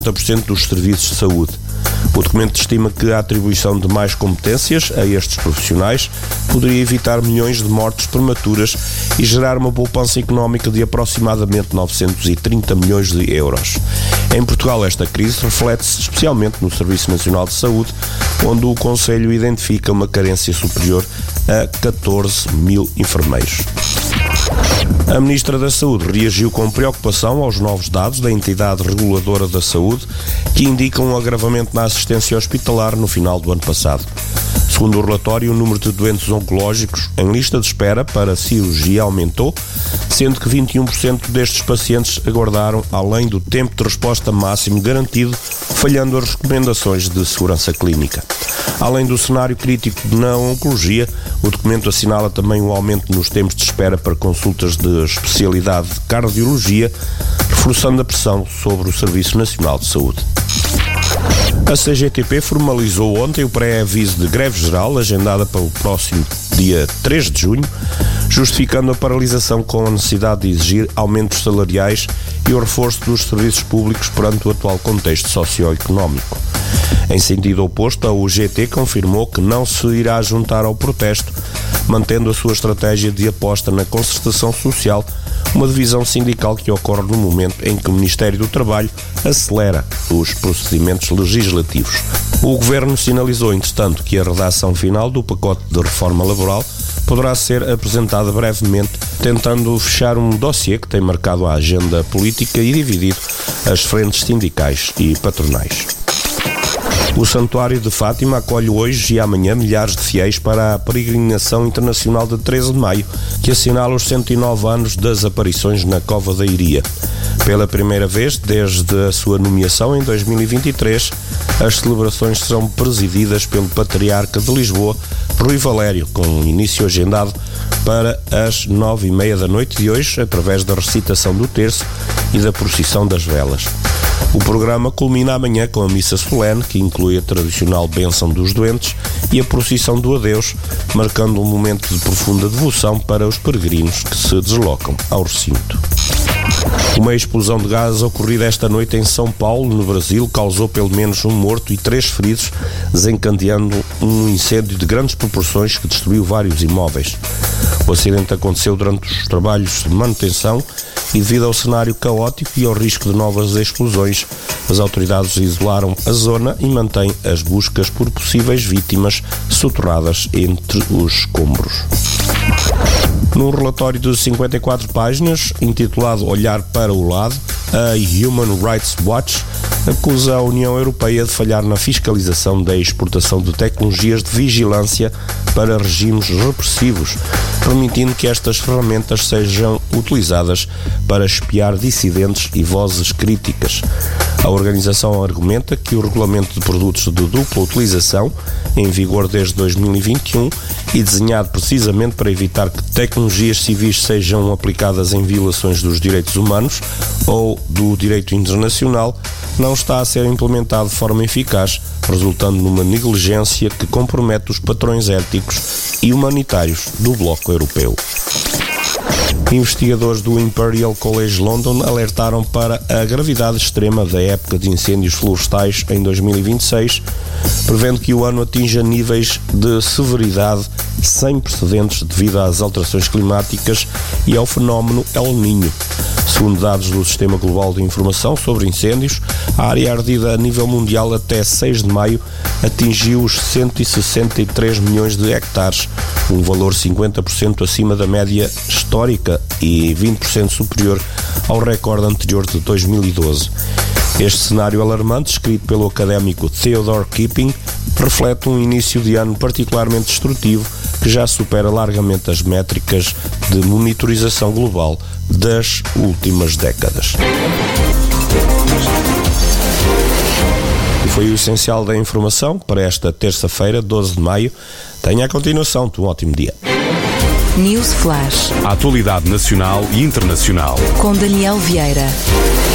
50% dos serviços de saúde. O documento estima que a atribuição de mais competências a estes profissionais poderia evitar milhões de mortes prematuras e gerar uma poupança económica de aproximadamente 930 milhões de euros. Em Portugal, esta crise reflete-se especialmente no Serviço Nacional de Saúde, onde o Conselho identifica uma carência superior a 14 mil enfermeiros. A Ministra da Saúde reagiu com preocupação aos novos dados da entidade reguladora da saúde, que indicam um agravamento na assistência hospitalar no final do ano passado. Segundo o relatório, o número de doentes oncológicos em lista de espera para cirurgia aumentou, sendo que 21% destes pacientes aguardaram além do tempo de resposta máximo garantido, falhando as recomendações de segurança clínica. Além do cenário crítico na oncologia, o documento assinala também um aumento nos tempos de espera para consultas de especialidade de cardiologia, reforçando a pressão sobre o Serviço Nacional de Saúde. A CGTP formalizou ontem o pré-aviso de greve geral, agendada para o próximo dia 3 de junho, justificando a paralisação com a necessidade de exigir aumentos salariais e o reforço dos serviços públicos perante o atual contexto socioeconómico. Em sentido oposto, a UGT confirmou que não se irá juntar ao protesto, mantendo a sua estratégia de aposta na concertação social, uma divisão sindical que ocorre no momento em que o Ministério do Trabalho acelera os procedimentos legislativos. O Governo sinalizou, entretanto, que a redação final do pacote de reforma laboral poderá ser apresentada brevemente, tentando fechar um dossiê que tem marcado a agenda política e dividido as frentes sindicais e patronais. O Santuário de Fátima acolhe hoje e amanhã milhares de fiéis para a peregrinação internacional de 13 de maio, que assinala os 109 anos das aparições na Cova da Iria. Pela primeira vez, desde a sua nomeação em 2023, as celebrações serão presididas pelo Patriarca de Lisboa, Rui Valério, com início agendado para as 9h30 da noite de hoje, através da recitação do terço e da procissão das velas. O programa culmina amanhã com a missa solene, que inclui a tradicional bênção dos doentes e a procissão do adeus, marcando um momento de profunda devoção para os peregrinos que se deslocam ao recinto. Uma explosão de gás ocorrida esta noite em São Paulo, no Brasil, causou pelo menos um morto e 3 feridos, desencadeando um incêndio de grandes proporções que destruiu vários imóveis. O acidente aconteceu durante os trabalhos de manutenção e, devido ao cenário caótico e ao risco de novas explosões, as autoridades isolaram a zona e mantêm as buscas por possíveis vítimas soterradas entre os escombros. Num relatório de 54 páginas, intitulado Olhar para o Lado, a Human Rights Watch acusa a União Europeia de falhar na fiscalização da exportação de tecnologias de vigilância para regimes repressivos, permitindo que estas ferramentas sejam utilizadas para espiar dissidentes e vozes críticas. A organização argumenta que o regulamento de produtos de dupla utilização, em vigor desde 2021 e desenhado precisamente para evitar que tecnologias civis sejam aplicadas em violações dos direitos humanos ou do direito internacional, não está a ser implementado de forma eficaz, resultando numa negligência que compromete os padrões éticos e humanitários do bloco europeu. Investigadores do Imperial College London alertaram para a gravidade extrema da época de incêndios florestais em 2026, prevendo que o ano atinja níveis de severidade sem precedentes devido às alterações climáticas e ao fenómeno El Niño. Segundo dados do Sistema Global de Informação sobre Incêndios, a área ardida a nível mundial até 6 de maio atingiu os 163 milhões de hectares, um valor 50% acima da média histórica e 20% superior ao recorde anterior de 2012. Este cenário alarmante, escrito pelo académico Theodore Keeping, reflete um início de ano particularmente destrutivo que já supera largamente as métricas de monitorização global das últimas décadas. E foi o essencial da informação para esta terça-feira, 12 de maio. Tenha a continuação de um ótimo dia. News Flash. A atualidade nacional e internacional. Com Daniel Vieira.